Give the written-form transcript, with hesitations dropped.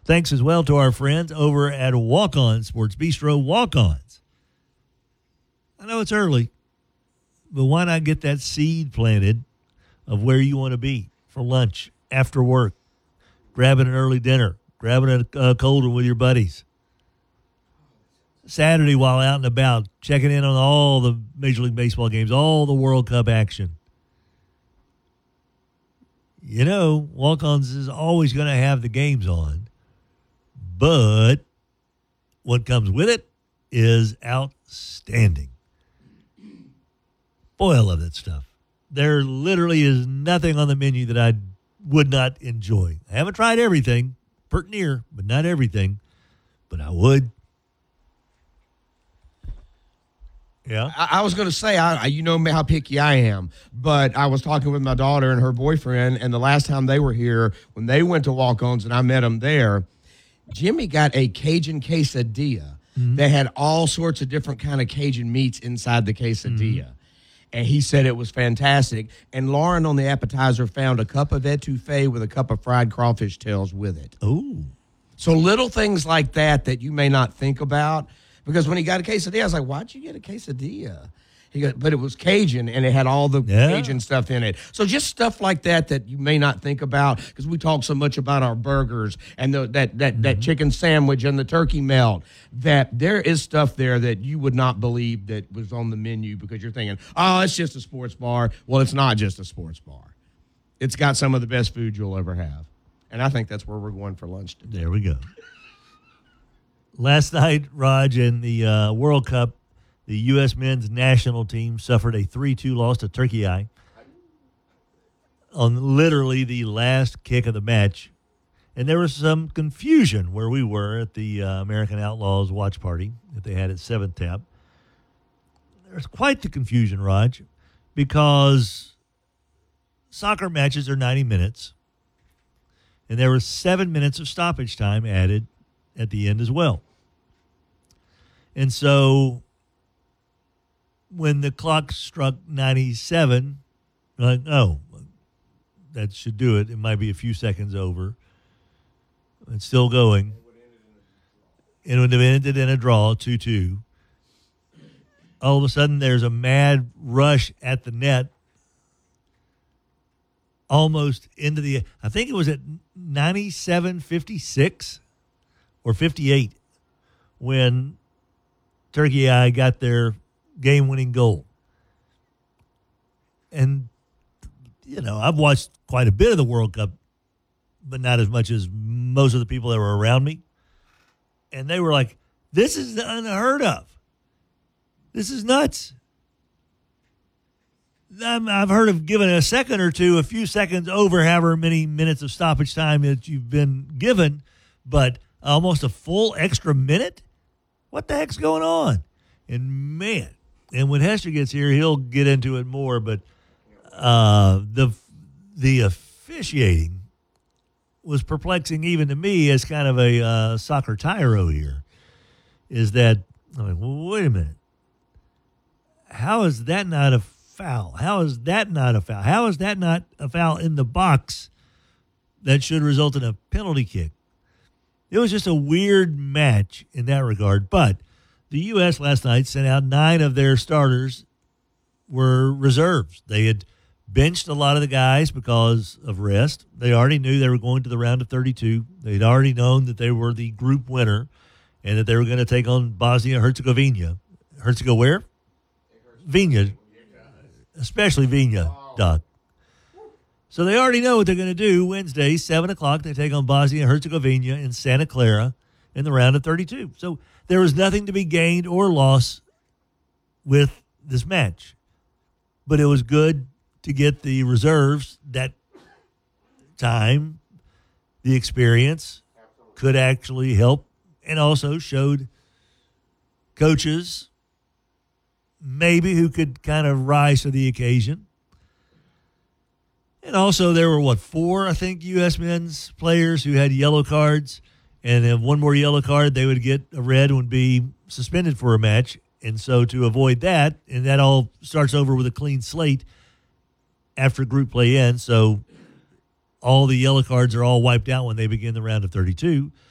Thanks as well to our friends over at Walk-On Sports Bistro. Walk-Ons. I know it's early, but why not get that seed planted of where you want to be for lunch, after work, grabbing an early dinner, grabbing a cold one with your buddies. Saturday while out and about, checking in on all the Major League Baseball games, all the World Cup action. You know, Walk-Ons is always going to have the games on, but what comes with it is outstanding. Boy, I love that stuff. There literally is nothing on the menu that I would not enjoy. I haven't tried everything, pert near, but not everything, but I would. Yeah, I was going to say, you know how picky I am, but I was talking with my daughter and her boyfriend, and the last time they were here, when they went to Walk-Ons and I met them there, Jimmy got a Cajun quesadilla that had all sorts of different kind of Cajun meats inside the quesadilla. And he said it was fantastic. And Lauren on the appetizer found a cup of etouffee with a cup of fried crawfish tails with it. Oh. So little things like that you may not think about. Because when he got a quesadilla, I was like, why'd you get a quesadilla? But it was Cajun, and it had all the Cajun stuff in it. So just stuff like that you may not think about, because we talk so much about our burgers and that chicken sandwich and the turkey melt, that there is stuff there that you would not believe that was on the menu, because you're thinking, oh, it's just a sports bar. Well, it's not just a sports bar. It's got some of the best food you'll ever have. And I think that's where we're going for lunch today. There we go. Last night, Raj, in the World Cup, the U.S. men's national team suffered a 3-2 loss to Turkey on literally the last kick of the match. And there was some confusion where we were at the American Outlaws watch party that they had at 7th Tap. There's quite the confusion, Raj, because soccer matches are 90 minutes, and there was 7 minutes of stoppage time added at the end as well. And so when the clock struck 97, like, oh, that should do it. It might be a few seconds over. It's still going. It would have ended in a draw, 2-2. All of a sudden, there's a mad rush at the net, almost into the, I think it was at 97:56 or 58 when Turkey got their game-winning goal. And, you know, I've watched quite a bit of the World Cup, but not as much as most of the people that were around me. And they were like, this is unheard of. This is nuts. I've heard of giving a second or two, a few seconds over however many minutes of stoppage time that you've been given, but almost a full extra minute? What the heck's going on? And, man, and when Hester gets here, he'll get into it more, but the officiating was perplexing even to me as kind of a soccer tyro here, is that, I'm like, well, wait a minute. How is that not a foul? How is that not a foul? How is that not a foul in the box that should result in a penalty kick? It was just a weird match in that regard. But the U.S. last night sent out 9 of their starters were reserves. They had benched a lot of the guys because of rest. They already knew they were going to the round of 32. They'd already known that they were the group winner and that they were going to take on Bosnia-Herzegovina. Where? Vina. Especially Vina, Doc. So they already know what they're going to do. Wednesday, 7 o'clock, they take on Bosnia-Herzegovina in Santa Clara in the round of 32. So there was nothing to be gained or lost with this match. But it was good to get the reserves that time, the experience could actually help, and also showed coaches maybe who could kind of rise to the occasion. And also there were, 4, I think, U.S. men's players who had yellow cards. And if one more yellow card, they would get a red and would be suspended for a match. And so to avoid that, and that all starts over with a clean slate after group play ends. So all the yellow cards are all wiped out when they begin the round of 32.